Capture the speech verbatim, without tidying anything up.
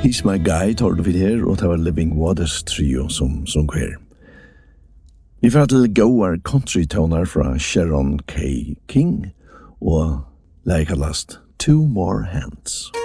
He's My Guy, tar du vid her, og det var Living Waters trio som sang her. Vi får til Goar country-toner fra Sharon K. King, og leikallast Two More Hands.